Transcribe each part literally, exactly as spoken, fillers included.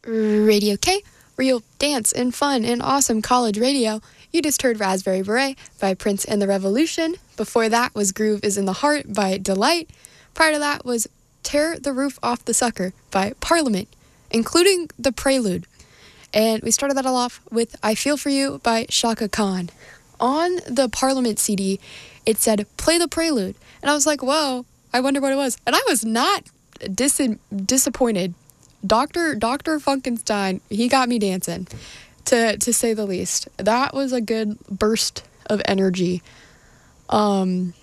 Radio K, real dance and fun and awesome college radio. You just heard Raspberry Beret by Prince and the Revolution. Before that was Groove is in the Heart by Delight. Prior to that was Tear the Roof Off the Sucker by Parliament, including the prelude. And we started that all off with I Feel For You by Shaka Khan. On the Parliament C D, it said, play the prelude. And I was like, whoa, I wonder what it was. And I was not dis- disappointed. Doctor Doctor Funkenstein, he got me dancing, to to say the least. That was a good burst of energy. Um,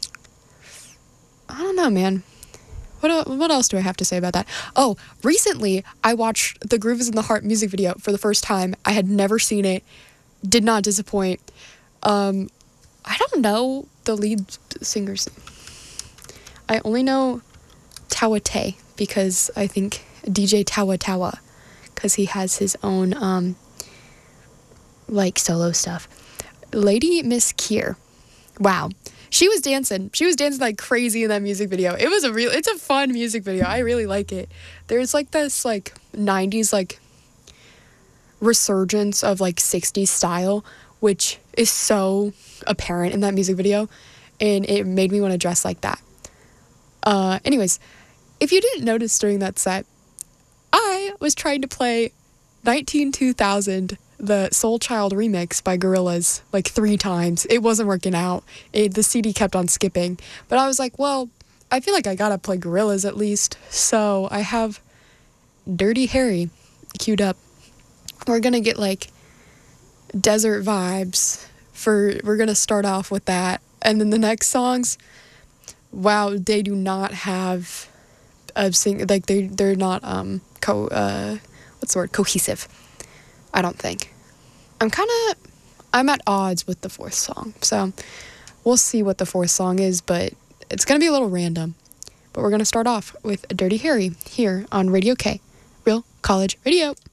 I don't know, man. What el- what else do I have to say about that? Oh, recently I watched the Groove is in the Heart music video for the first time. I had never seen it. Did not disappoint. Um, I don't know the lead singer's name. I only know Tawate because I think D J Tawa Tawa, because he has his own um like solo stuff. Lady Miss Kier, wow, she was dancing. She was dancing like crazy in that music video. It was a real. It's a fun music video. I really like it. There's like this like nineties like resurgence of like sixties style, which is so apparent in that music video, and it made me want to dress like that. Uh, anyways, if you didn't notice during that set, I was trying to play nineteen two thousand, the Soul Child remix by Gorillaz, like three times. It wasn't working out. It, the C D kept on skipping. But I was like, well, I feel like I gotta play Gorillaz at least. So I have Dirty Harry queued up. We're gonna get like desert vibes for, we're gonna start off with that. And then the next songs, wow, they do not have a sing, like they they're not um co uh what's the word cohesive. I don't think. I'm kind of I'm at odds with the fourth song, so we'll see what the fourth song is, but it's gonna be a little random. But we're gonna start off with Dirty Harry here on Radio K, Real College Radio.